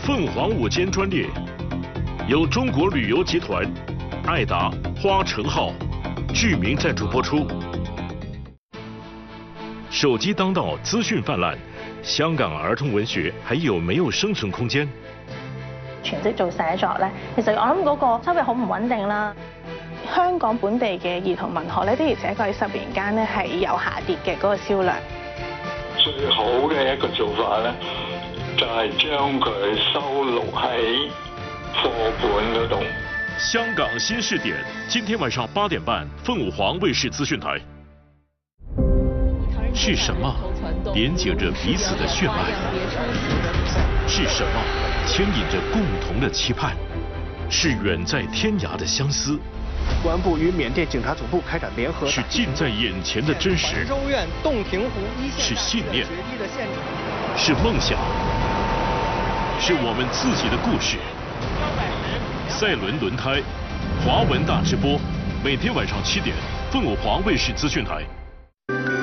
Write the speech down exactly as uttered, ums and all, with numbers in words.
凤凰午间专列由中国旅游集团、爱达、花城号剧名赞助播出。手機當道，資訊泛濫，香港兒童文學還有沒有生存空間？ 全職做寫作咧，其實我諗嗰個收入好唔穩定啦。香港本地嘅兒童文學咧，的而且確喺十年間咧係有下跌嘅嗰個銷量。 最好嘅一個做法咧，就係將佢收錄喺課本嗰度。 香港新視點，今天晚上八點半，鳳舞凰衛視資訊台。是什麼連接着彼此的血脈？是什麼牽引着共同的期盼？是遠在天涯的相思。 公安部與緬甸警察總部開展聯合。 是近在眼前的真實。 州院洞庭湖一線。 是信念。是夢想。是我們自己的故事。賽輪輪胎，華文大直播，每天晚上七點，鳳舞凰衛視資訊台。